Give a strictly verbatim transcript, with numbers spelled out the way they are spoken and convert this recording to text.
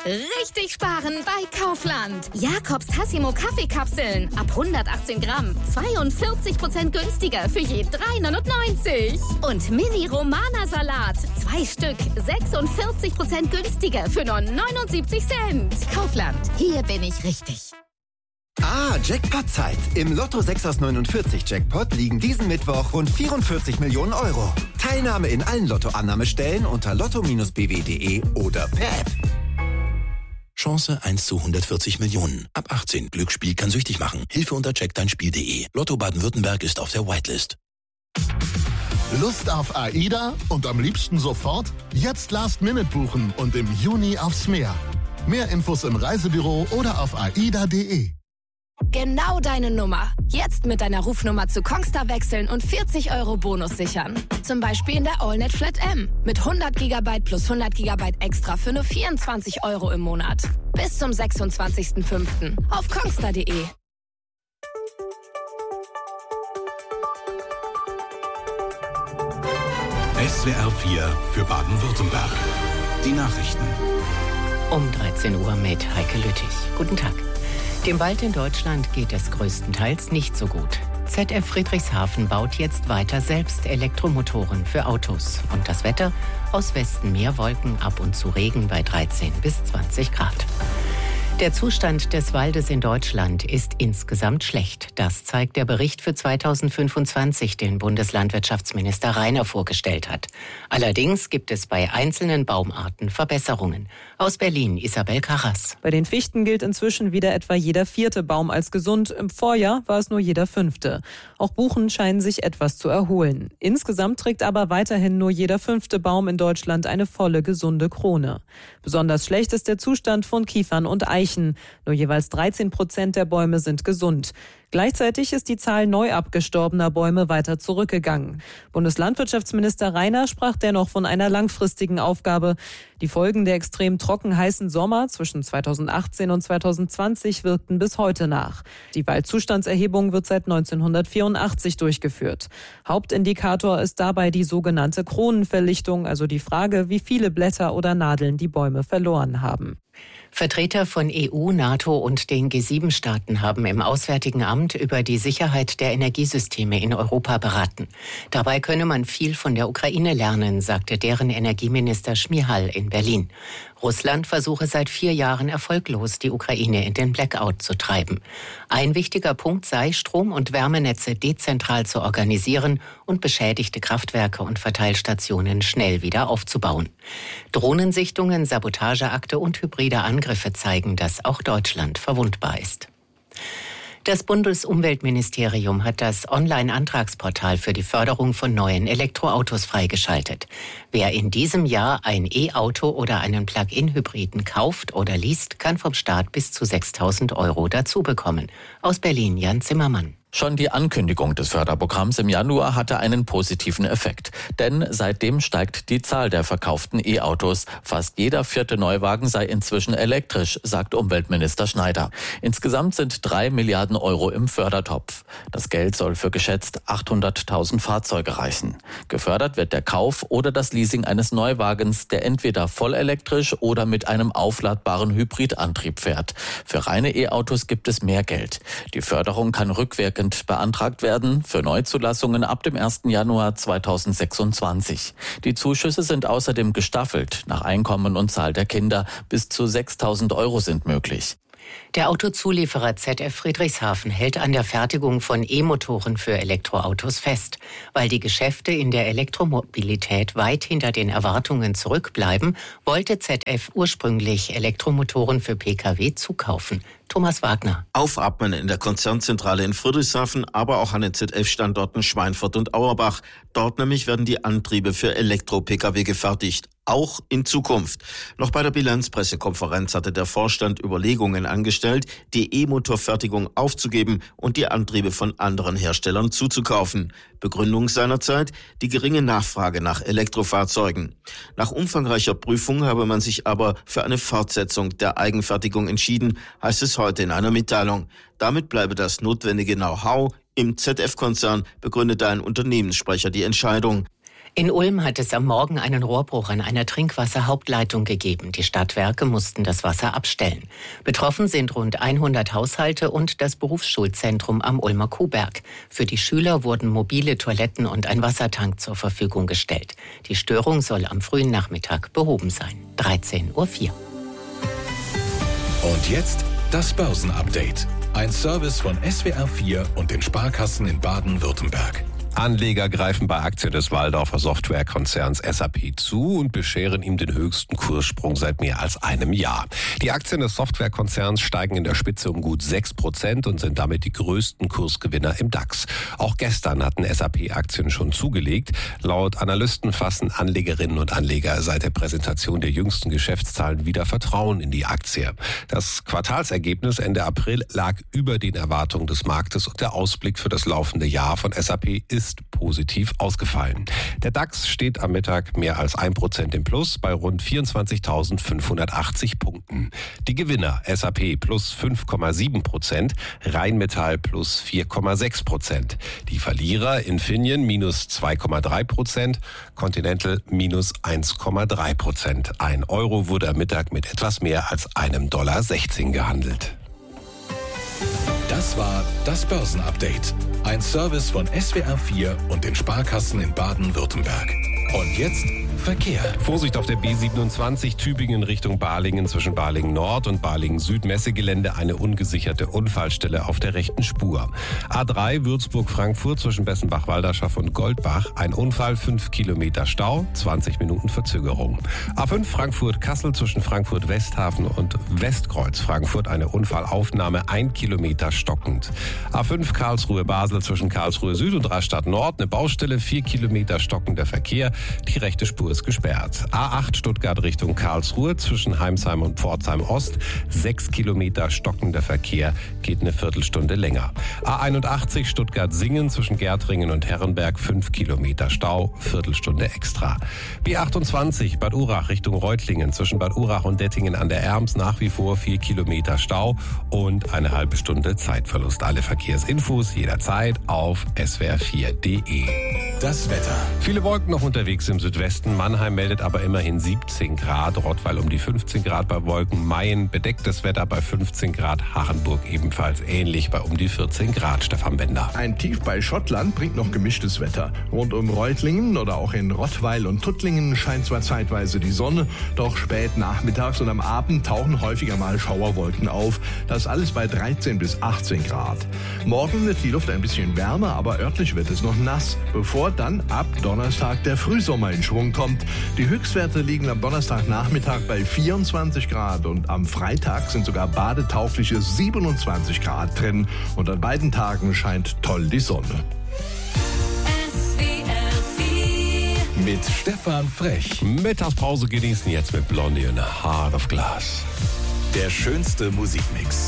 richtig sparen bei Kaufland. Jakobs Tassimo Kaffeekapseln ab hundertachtzehn Gramm. zweiundvierzig Prozent günstiger für je drei neunundneunzig. Und Mini-Romana-Salat. Zwei Stück. sechsundvierzig Prozent günstiger für nur neunundsiebzig Cent. Kaufland. Hier bin ich richtig. Ah, Jackpot-Zeit. Im Lotto sechs aus neunundvierzig Jackpot liegen diesen Mittwoch rund vierundvierzig Millionen Euro. Teilnahme in allen Lottoannahmestellen unter lotto Bindestrich b w punkt d e oder per App. Chance eins zu hundertvierzig Millionen. Ab achtzehn. Glücksspiel kann süchtig machen. Hilfe unter check dein Spiel punkt d e. Lotto Baden-Württemberg ist auf der Whitelist. Lust auf AIDA und am liebsten sofort? Jetzt Last Minute buchen und im Juni aufs Meer. Mehr Infos im Reisebüro oder auf aida punkt d e. Genau deine Nummer. Jetzt mit deiner Rufnummer zu Kongstar wechseln und vierzig Euro Bonus sichern. Zum Beispiel in der AllNet Flat M. Mit hundert Gigabyte plus hundert Gigabyte extra für nur vierundzwanzig Euro im Monat. Bis zum sechsundzwanzigsten fünften auf kongstar punkt d e. S W R vier für Baden-Württemberg. Die Nachrichten. Um dreizehn Uhr mit Heike Lüttich. Guten Tag. Dem Wald in Deutschland geht es größtenteils nicht so gut. Z F Friedrichshafen baut jetzt weiter selbst Elektromotoren für Autos. Und das Wetter? Aus Westen mehr Wolken, ab und zu Regen bei dreizehn bis zwanzig Grad. Der Zustand des Waldes in Deutschland ist insgesamt schlecht. Das zeigt der Bericht für zweitausendfünfundzwanzig, den Bundeslandwirtschaftsminister Rainer vorgestellt hat. Allerdings gibt es bei einzelnen Baumarten Verbesserungen. Aus Berlin, Isabel Karras. Bei den Fichten gilt inzwischen wieder etwa jeder vierte Baum als gesund. Im Vorjahr war es nur jeder fünfte. Auch Buchen scheinen sich etwas zu erholen. Insgesamt trägt aber weiterhin nur jeder fünfte Baum in Deutschland eine volle, gesunde Krone. Besonders schlecht ist der Zustand von Kiefern und Eichen. Nur jeweils dreizehn Prozent der Bäume sind gesund. Gleichzeitig ist die Zahl neu abgestorbener Bäume weiter zurückgegangen. Bundeslandwirtschaftsminister Rainer sprach dennoch von einer langfristigen Aufgabe. Die Folgen der extrem trocken heißen Sommer zwischen zweitausendachtzehn und zweitausendzwanzig wirkten bis heute nach. Die Waldzustandserhebung wird seit neunzehnhundertvierundachtzig durchgeführt. Hauptindikator ist dabei die sogenannte Kronenverlichtung, also die Frage, wie viele Blätter oder Nadeln die Bäume verloren haben. Vertreter von E U, NATO und den G sieben Staaten haben im Auswärtigen Amt über die Sicherheit der Energiesysteme in Europa beraten. Dabei könne man viel von der Ukraine lernen, sagte deren Energieminister Schmihal in Berlin. Russland versuche seit vier Jahren erfolglos, die Ukraine in den Blackout zu treiben. Ein wichtiger Punkt sei, Strom- und Wärmenetze dezentral zu organisieren und beschädigte Kraftwerke und Verteilstationen schnell wieder aufzubauen. Drohnensichtungen, Sabotageakte und hybride Angriffe zeigen, dass auch Deutschland verwundbar ist. Das Bundesumweltministerium hat das Online-Antragsportal für die Förderung von neuen Elektroautos freigeschaltet. Wer in diesem Jahr ein E-Auto oder einen Plug-in-Hybriden kauft oder liest, kann vom Staat bis zu sechstausend Euro dazu bekommen. Aus Berlin, Jan Zimmermann. Schon die Ankündigung des Förderprogramms im Januar hatte einen positiven Effekt. Denn seitdem steigt die Zahl der verkauften E-Autos. Fast jeder vierte Neuwagen sei inzwischen elektrisch, sagt Umweltminister Schneider. Insgesamt sind drei Milliarden Euro im Fördertopf. Das Geld soll für geschätzt achthunderttausend Fahrzeuge reichen. Gefördert wird der Kauf oder das Leasing eines Neuwagens, der entweder vollelektrisch oder mit einem aufladbaren Hybridantrieb fährt. Für reine E-Autos gibt es mehr Geld. Die Förderung kann rückwirkend beantragt werden für Neuzulassungen ab dem ersten Januar zweitausendsechsundzwanzig. Die Zuschüsse sind außerdem gestaffelt nach Einkommen und Zahl der Kinder. Bis zu sechstausend Euro sind möglich. Der Autozulieferer Z F Friedrichshafen hält an der Fertigung von E-Motoren für Elektroautos fest. Weil die Geschäfte in der Elektromobilität weit hinter den Erwartungen zurückbleiben, wollte Z F ursprünglich Elektromotoren für Pkw zukaufen. Thomas Wagner. Aufatmen in der Konzernzentrale in Friedrichshafen, aber auch an den Z F-Standorten Schweinfurt und Auerbach. Dort nämlich werden die Antriebe für Elektro-Pkw gefertigt. Auch in Zukunft. Noch bei der Bilanzpressekonferenz hatte der Vorstand Überlegungen angestellt, die E-Motorfertigung aufzugeben und die Antriebe von anderen Herstellern zuzukaufen. Begründung seinerzeit die geringe Nachfrage nach Elektrofahrzeugen. Nach umfangreicher Prüfung habe man sich aber für eine Fortsetzung der Eigenfertigung entschieden, heißt es heute in einer Mitteilung. Damit bleibe das notwendige Know-how im Z F-Konzern, begründete ein Unternehmenssprecher die Entscheidung. In Ulm hat es am Morgen einen Rohrbruch an einer Trinkwasserhauptleitung gegeben. Die Stadtwerke mussten das Wasser abstellen. Betroffen sind rund hundert Haushalte und das Berufsschulzentrum am Ulmer Kuhberg. Für die Schüler wurden mobile Toiletten und ein Wassertank zur Verfügung gestellt. Die Störung soll am frühen Nachmittag behoben sein. dreizehn Uhr vier. Und jetzt das Börsenupdate. Ein Service von S W R vier und den Sparkassen in Baden-Württemberg. Anleger greifen bei Aktien des Walldorfer Softwarekonzerns S A P zu und bescheren ihm den höchsten Kurssprung seit mehr als einem Jahr. Die Aktien des Softwarekonzerns steigen in der Spitze um gut sechs Prozent und sind damit die größten Kursgewinner im DAX. Auch gestern hatten S A P-Aktien schon zugelegt. Laut Analysten fassen Anlegerinnen und Anleger seit der Präsentation der jüngsten Geschäftszahlen wieder Vertrauen in die Aktie. Das Quartalsergebnis Ende April lag über den Erwartungen des Marktes und der Ausblick für das laufende Jahr von S A P ist positiv ausgefallen. Der DAX steht am Mittag mehr als ein Prozent im Plus bei rund vierundzwanzigtausendfünfhundertachtzig Punkten. Die Gewinner S A P plus fünf Komma sieben Prozent, Rheinmetall plus vier Komma sechs Prozent. Die Verlierer Infineon minus zwei Komma drei Prozent, Continental minus eins Komma drei Prozent. Ein Euro wurde am Mittag mit etwas mehr als einem Dollar sechzehn gehandelt. Das war das Börsenupdate. Ein Service von S W R vier und den Sparkassen in Baden-Württemberg. Und jetzt Verkehr. Vorsicht auf der B siebenundzwanzig Tübingen Richtung Balingen zwischen Balingen Nord und Balingen Süd Messegelände eine ungesicherte Unfallstelle auf der rechten Spur. A drei Würzburg-Frankfurt zwischen Bessenbach-Walderschaft und Goldbach ein Unfall, fünf Kilometer Stau, zwanzig Minuten Verzögerung. A fünf Frankfurt-Kassel zwischen Frankfurt-Westhafen und Westkreuz Frankfurt eine Unfallaufnahme, ein Kilometer stockend. A fünf Karlsruhe-Basel zwischen Karlsruhe Süd und Rastatt Nord eine Baustelle, vier Kilometer stockender Verkehr. Die rechte Spur ist gesperrt. A acht Stuttgart Richtung Karlsruhe zwischen Heimsheim und Pforzheim Ost. Sechs Kilometer stockender Verkehr, geht eine Viertelstunde länger. A einundachtzig Stuttgart-Singen zwischen Gärtringen und Herrenberg. Fünf Kilometer Stau, Viertelstunde extra. B achtundzwanzig Bad Urach Richtung Reutlingen zwischen Bad Urach und Dettingen an der Erms nach wie vor vier Kilometer Stau und eine halbe Stunde Zeitverlust. Alle Verkehrsinfos jederzeit auf S W R vier Punkt de. Das Wetter. Viele Wolken noch unterwegs im Südwesten. Mannheim meldet aber immerhin siebzehn Grad. Rottweil um die fünfzehn Grad bei Wolken. Mayen bedecktes Wetter bei fünfzehn Grad. Hachenburg ebenfalls ähnlich bei um die vierzehn Grad. Stefan Bender. Ein Tief bei Schottland bringt noch gemischtes Wetter. Rund um Reutlingen oder auch in Rottweil und Tuttlingen scheint zwar zeitweise die Sonne, doch spät nachmittags und am Abend tauchen häufiger mal Schauerwolken auf. Das alles bei dreizehn bis achtzehn Grad. Morgen wird die Luft ein bisschen wärmer, aber örtlich wird es noch nass, bevor dann ab Donnerstag der Frühsommer in Schwung kommt. Die Höchstwerte liegen am Donnerstagnachmittag bei vierundzwanzig Grad und am Freitag sind sogar badetaugliche siebenundzwanzig Grad drin. Und an beiden Tagen scheint toll die Sonne. S W R vier mit Stefan Frech. Mittagspause genießen jetzt mit Blondie und Heart of Glass. Der schönste Musikmix.